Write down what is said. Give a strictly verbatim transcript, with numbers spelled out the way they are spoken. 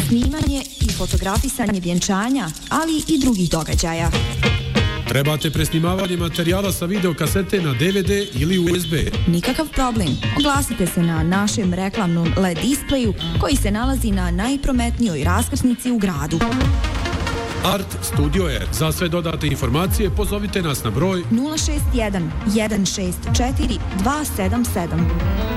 snimanje i fotografisanje vjenčanja, ali i drugih događaja. Trebate presnimavanje materijala sa videokasete na D V D ili U S B? Nikakav problem. Oglasite se na našem reklamnom L E D displeju koji se nalazi na najprometnijoj raskrsnici u gradu. Art Studio Air. Za sve dodatne informacije pozovite nas na broj nula šest jedan, jedan šest četiri, dva sedam sedam.